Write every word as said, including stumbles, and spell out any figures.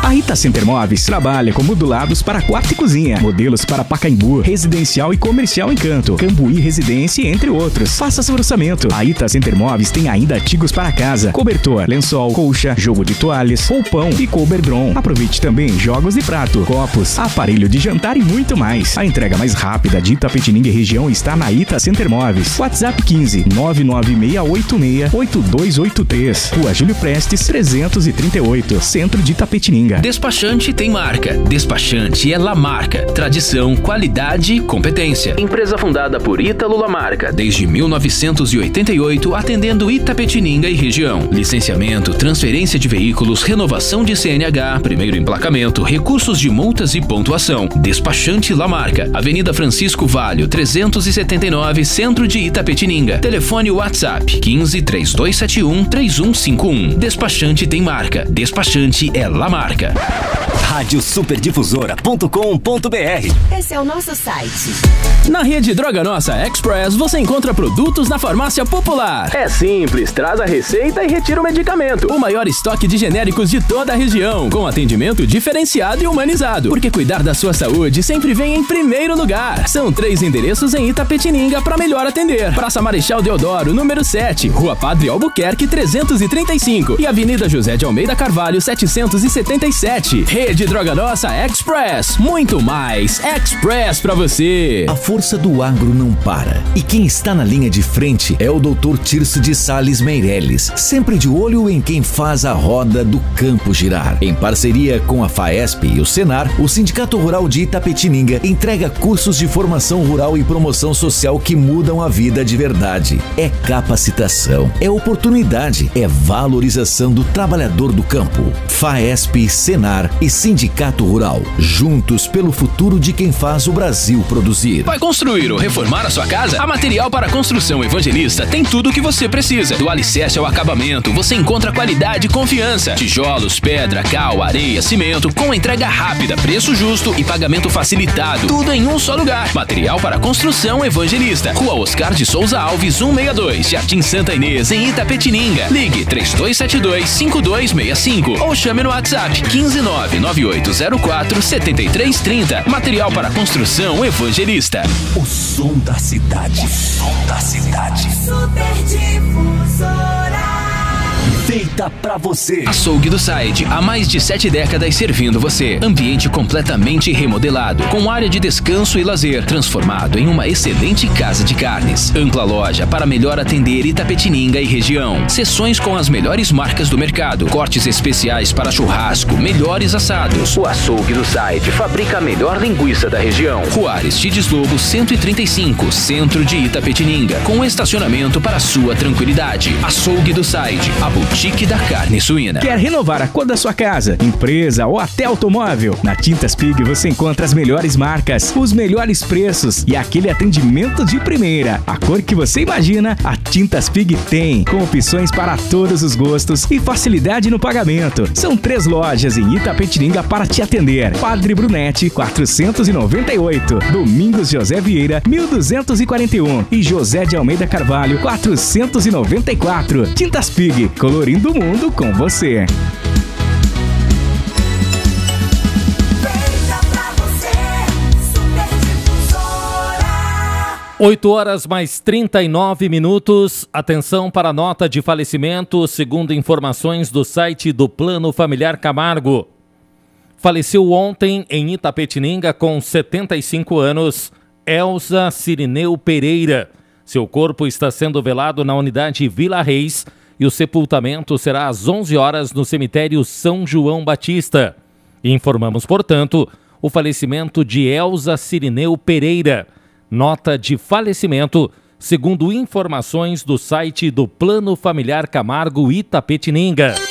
A Ita Center Móveis trabalha com modulados para quarto e cozinha, modelos para Pacaembu, residencial e comercial Encanto, Cambuí Residência, entre outros. Faça seu orçamento. A Ita Center Móveis tem ainda artigos para casa, cobertor, lençol, colcha, jogo de toalhas, roupão e coberdron. Aproveite também jogos de prato, copos, aparelho de jantar e muito mais. A entrega mais rápida de Itapetininga e região está na Ita Center Móveis. WhatsApp quinze, nove nove seis oito seis, oito dois oito três. Rua Júlio Prestes, trezentos e trinta e oito, Centro de Itapetininga. Despachante tem marca. Despachante é Lamarca. Tradição, qualidade e competência. Empresa fundada por Ítalo Lamarca desde mil novecentos e oitenta e oito, atendendo Itapetininga e região. Licenciamento, transferência de veículos, renovação de C N H, primeiro emplacamento, recursos de multas e pontuação. Despachante Lamarca. Avenida Francisco Valho, trezentos e setenta e nove, Centro de Itapetininga. Telefone WhatsApp quinze, três dois sete um, três um cinco um. Despachante tem marca. Despachante é Lamarca. rádio superdifusora ponto com ponto br. Esse é o nosso site. Na rede Droga Nossa Express você encontra produtos na farmácia popular. É simples, traz a receita e retira o medicamento. O maior estoque de genéricos de toda a região, com atendimento diferenciado e humanizado. Porque cuidar da sua saúde sempre vem em primeiro lugar. São três endereços em Itapetininga para melhor atender. Praça Marechal Deodoro, número sete, Rua Padre Albuquerque, trezentos e trinta e cinco e Avenida José de Almeida Carvalho, setecentos e setenta e sete. Rede Droga Nossa Express, muito mais Express pra você. A força do agro não para. E quem está na linha de frente é o doutor Tirso de Sales Meirelles, sempre de olho em quem faz a roda do campo girar. Em parceria com a FAESP e o Senar, o Sindicato Rural de Itapetininga entrega cursos de formação rural e promoção social que mudam a vida de verdade. É capacitação, é oportunidade, é valorização do trabalhador do campo. FAESP, Senar e Sindicato Rural, juntos pelo futuro de quem faz o Brasil produzir. Vai construir ou reformar a sua casa? A Material para Construção Evangelista tem tudo o que você precisa. Do alicerce ao acabamento, você encontra qualidade e confiança. Tijolos, pedra, cal, areia, cimento, com entrega rápida, preço justo e pagamento facilitado. Tudo em um só lugar. Material para Construção Evangelista. Rua Oscar de Souza Alves, cento e sessenta e dois, Jardim Santa Inês, em Itapetininga. Ligue três dois sete dois, cinco dois seis cinco ou chame no WhatsApp quinze, nove nove oito zero quatro, sete três três zero. Material para Construção Evangelista. O som da cidade. O som da cidade. Superdifusora. Feita pra você. Açougue do Side, há mais de sete décadas servindo você. Ambiente completamente remodelado, com área de descanso e lazer, transformado em uma excelente casa de carnes. Ampla loja para melhor atender Itapetininga e região. Seções com as melhores marcas do mercado. Cortes especiais para churrasco, melhores assados. O Açougue do Side fabrica a melhor linguiça da região. Rua Aristides Lobo, cento e trinta e cinco, Centro de Itapetininga, com estacionamento para sua tranquilidade. Açougue do Side, a boutique da carne suína. Quer renovar a cor da sua casa, empresa ou até automóvel? Na Tintas Pig você encontra as melhores marcas, os melhores preços e aquele atendimento de primeira. A cor que você imagina, a Tintas Pig tem, com opções para todos os gostos e facilidade no pagamento. São três lojas em Itapetininga para te atender. Padre Brunete, quatrocentos e noventa e oito, Domingos José Vieira, mil duzentos e quarenta e um e José de Almeida Carvalho, quatrocentos e noventa e quatro. Tintas Pig, colorindo o mundo com você. oito horas mais trinta e nove minutos. Atenção para a nota de falecimento, segundo informações do site do Plano Familiar Camargo. Faleceu ontem em Itapetininga com setenta e cinco anos, Elza Cirineu Pereira. Seu corpo está sendo velado na unidade Vila Reis e o sepultamento será às onze horas no cemitério São João Batista. Informamos, portanto, o falecimento de Elza Cirineu Pereira. Nota de falecimento, segundo informações do site do Plano Familiar Camargo Itapetininga.